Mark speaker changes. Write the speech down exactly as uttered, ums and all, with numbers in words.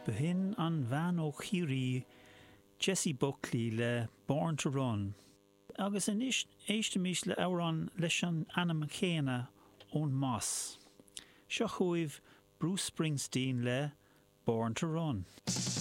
Speaker 1: Behin an Van ó Chirí Jessie Buckley le Born to Run. Agus in is éistemís le áran leis an Anna McCéna ón Moss. Seo chuaibh Bruce Springsteen le Born to Run.